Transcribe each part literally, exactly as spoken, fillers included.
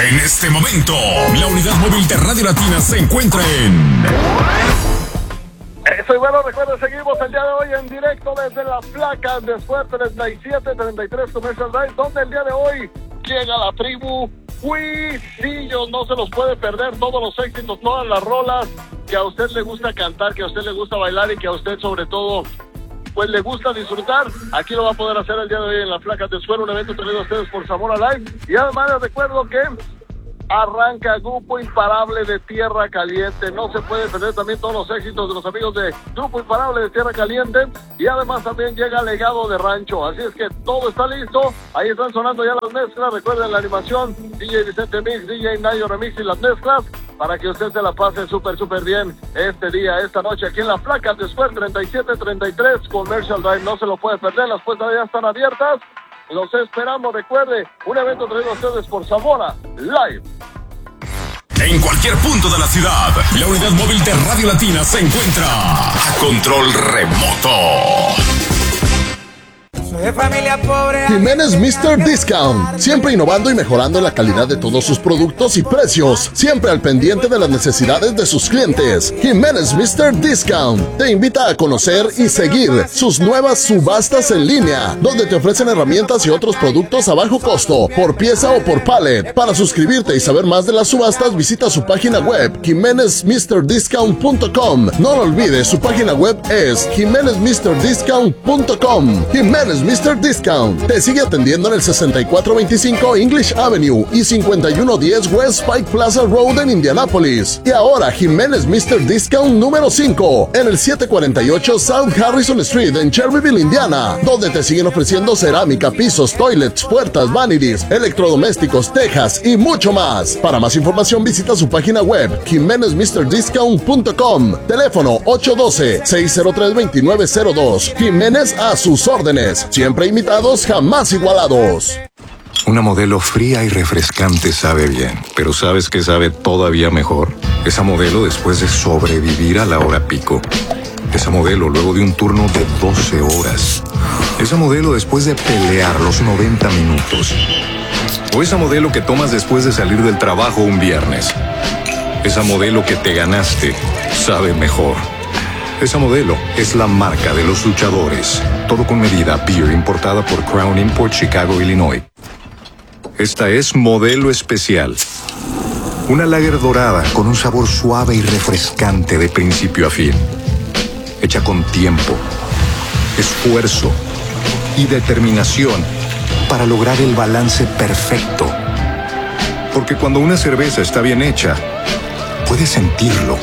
En este momento, la unidad móvil de Radio Latina se encuentra en... Eso, y bueno, recuerden, seguimos el día de hoy en directo desde las placas de Suerte treinta y siete treinta y tres Commercial Drive, donde el día de hoy llega la tribu Huisillos. No se los puede perder, todos los éxitos, todas las rolas que a usted le gusta cantar, que a usted le gusta bailar y que a usted sobre todo pues le gusta disfrutar. Aquí lo va a poder hacer el día de hoy en las placas de Suero, un evento traído a ustedes por Zamora Live. Y además les recuerdo que arranca Grupo Imparable de Tierra Caliente. No se puede perder también todos los éxitos de los amigos de Grupo Imparable de Tierra Caliente. Y además también llega Legado de Rancho. Así es que todo está listo. Ahí están sonando ya las mezclas. Recuerden la animación, D J Vicente Mix, D J Nayo Remix y las mezclas, para que usted se la pase súper, súper bien este día, esta noche, aquí en las placas de Square treinta y siete treinta y tres Commercial Drive. No se lo puede perder, las puertas ya están abiertas. Los esperamos, recuerde, un evento traído a ustedes por Zamora Live. En cualquier punto de la ciudad, la unidad móvil de Radio Latina se encuentra a control remoto. De familia pobre. Jiménez mister Discount, siempre innovando y mejorando la calidad de todos sus productos y precios, siempre al pendiente de las necesidades de sus clientes. Jiménez mister Discount te invita a conocer y seguir sus nuevas subastas en línea, donde te ofrecen herramientas y otros productos a bajo costo, por pieza o por pallet. Para suscribirte y saber más de las subastas, visita su página web, jimenez mister discount punto com. No lo olvides, su página web es jimenez mister discount punto com. Jiménez mister Discount te sigue atendiendo en el sesenta y cuatro veinticinco English Avenue y cincuenta y uno diez West Pike Plaza Road en Indianápolis. Y ahora Jiménez mister Discount número cinco en el setecientos cuarenta y ocho South Harrison Street en Cherryville, Indiana, donde te siguen ofreciendo cerámica, pisos, toilets, puertas, vanities, electrodomésticos, tejas y mucho más. Para más información visita su página web jimenez mister discount punto com. Teléfono ocho uno dos, seis cero tres, dos nueve cero dos. Jiménez a sus órdenes. Siempre imitados, jamás igualados. Una Modelo fría y refrescante sabe bien, pero ¿sabes qué sabe todavía mejor? Esa Modelo después de sobrevivir a la hora pico. Esa Modelo luego de un turno de doce horas. Esa Modelo después de pelear los noventa minutos. O esa Modelo que tomas después de salir del trabajo un viernes. Esa Modelo que te ganaste sabe mejor. Esa Modelo es la marca de los luchadores. Todo con medida. Beer importada por Crown Import, Chicago, Illinois. Esta es Modelo Especial. Una lager dorada con un sabor suave y refrescante de principio a fin. Hecha con tiempo, esfuerzo y determinación para lograr el balance perfecto. Porque cuando una cerveza está bien hecha, puedes sentirlo.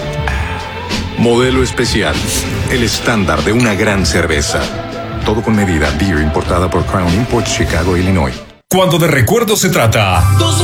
Modelo Especial, el estándar de una gran cerveza. Todo con medida. Beer importada por Crown Imports, Chicago, Illinois. Cuando de recuerdos se trata...